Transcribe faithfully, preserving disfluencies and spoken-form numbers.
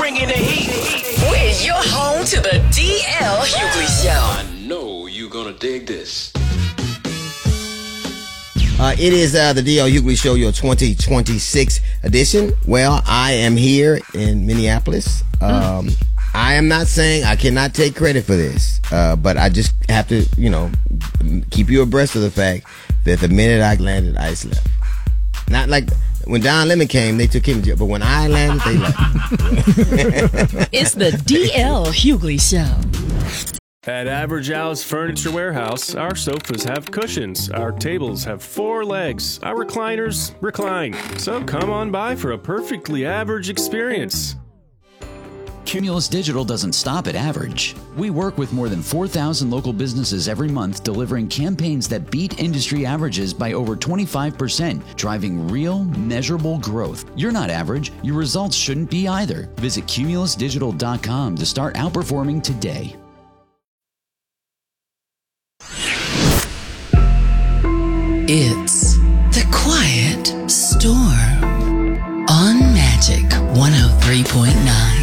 bringing the heat. We're your home to the D L Hughley Show. I know you're gonna dig this. Uh, it is uh, the D L Hughley Show, your twenty twenty-six edition. Well, I am here in Minneapolis. Um, mm. I am not saying I cannot take credit for this, uh, but I just have to, you know, keep you abreast of the fact that the minute I landed, ICE left. Not like when Don Lemon came, they took him to jail, but when I landed, they left. It's the D L Hughley Show. At Average House Furniture Warehouse, our sofas have cushions, our tables have four legs, our recliners recline. So come on by for a perfectly average experience. Cumulus Digital doesn't stop at average. We work with more than four thousand local businesses every month, delivering campaigns that beat industry averages by over twenty-five percent, driving real, measurable growth. You're not average. Your results shouldn't be either. Visit cumulus digital dot com to start outperforming today. It's The Quiet Storm on Magic one oh three point nine.